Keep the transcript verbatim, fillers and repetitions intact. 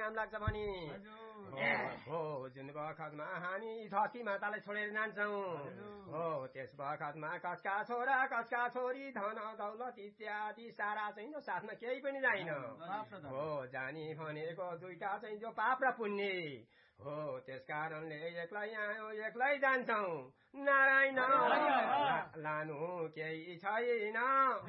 परिणाम लाग्छ भने हो जुन बखतमा हामी धरती मातालाई छोडेर जान्छौँ हो त्यस बखतमा कसका छोरा कसका छोरी धन दौलत इत्यादि सारा चाहिँ जो साथमा केही पनि जाइन हो जानी भनेको दुईटा चाहिँ जो पाप र पुण्य हो त्यस कारणले एक्लै आयो एक्लै जान्छौँ नारायण लानु केही छैन